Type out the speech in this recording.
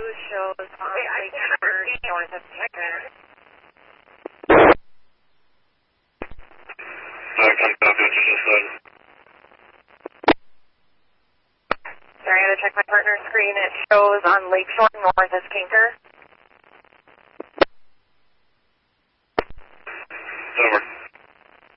shows on Lakeshore north of Tinker. Sorry, I had to check my partner's screen. It shows on Lakeshore north of Tinker.